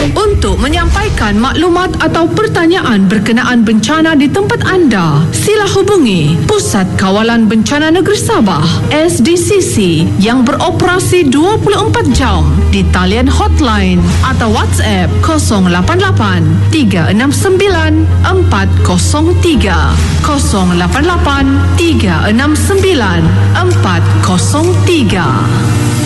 Untuk menyampaikan maklumat atau pertanyaan berkenaan bencana di tempat anda, sila hubungi Pusat Kawalan Bencana Negeri Sabah SDCC yang beroperasi 24 jam di talian hotline atau WhatsApp 088 369 403 088 369 403.